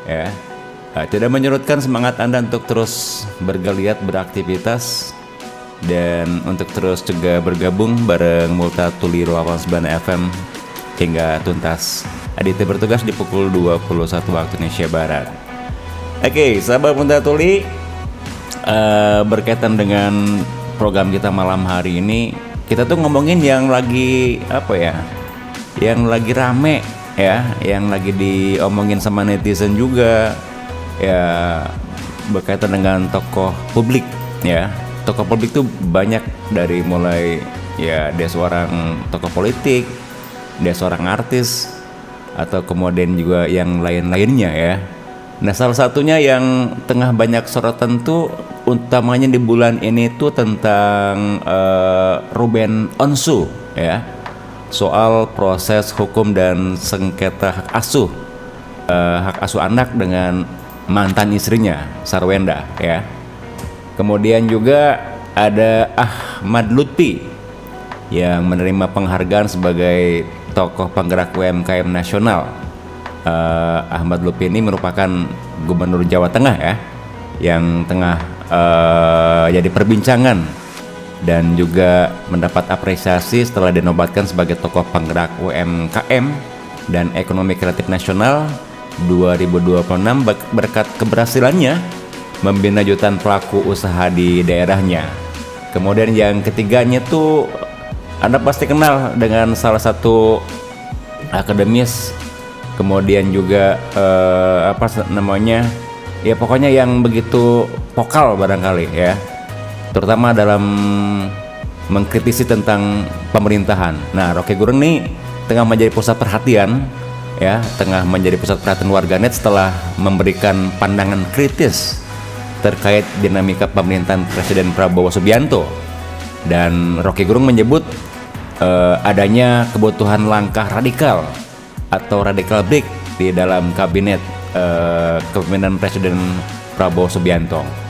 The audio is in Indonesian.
ya. Tidak menyurutkan semangat Anda untuk terus bergeliat beraktivitas dan untuk terus juga bergabung bareng Multatuli 89 FM hingga tuntas. Aditya bertugas di pukul 21 waktu Indonesia Barat. Oke, sahabat Multatuli, berkaitan dengan program kita malam hari ini, kita tuh ngomongin yang lagi yang lagi rame ya, yang lagi diomongin sama netizen juga ya, berkaitan dengan tokoh publik ya. Tokoh publik tuh banyak, dari mulai ya dia seorang tokoh politik, dia seorang artis, atau kemudian juga yang lain-lainnya ya. Nah, salah satunya yang tengah banyak sorotan tuh utamanya di bulan ini tuh tentang Ruben Onsu ya, soal proses hukum dan sengketa hak asuh anak dengan mantan istrinya Sarwenda ya. Kemudian juga ada Ahmad Lutfi yang menerima penghargaan sebagai tokoh penggerak UMKM nasional. Ahmad Lutfi ini merupakan Gubernur Jawa Tengah ya, yang tengah jadi perbincangan dan juga mendapat apresiasi setelah dinobatkan sebagai tokoh penggerak UMKM dan ekonomi kreatif nasional 2026 berkat keberhasilannya membina jutaan pelaku usaha di daerahnya. Kemudian yang ketiganya tuh Anda pasti kenal dengan salah satu akademis, kemudian juga ya pokoknya yang begitu vokal barangkali ya, terutama dalam mengkritisi tentang pemerintahan. Nah, Rocky Gerung nih tengah menjadi pusat perhatian ya, tengah menjadi pusat perhatian warganet setelah memberikan pandangan kritis terkait dinamika pemerintahan Presiden Prabowo Subianto. Dan Rocky Gerung menyebut adanya kebutuhan langkah radikal atau radical break di dalam kabinet kepemimpinan Presiden Prabowo Subianto.